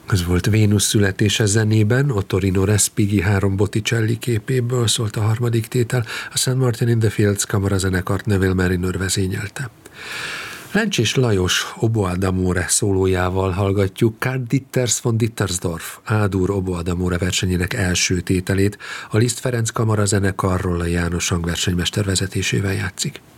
Ez volt Vénusz születése zenében, Ottorino Respighi 3 Botticelli képéből szólt a harmadik tétel, a St. Martin in the Fields kamarazenekart Neville Mariner vezényelte. Lencsés Lajos Oboa d'Amore szólójával hallgatjuk Karl Ditters von Dittersdorf A-dur Oboa d'Amore versenyének első tételét, a Liszt Ferenc kamarazenekarról a János hangversenymester vezetésével játszik.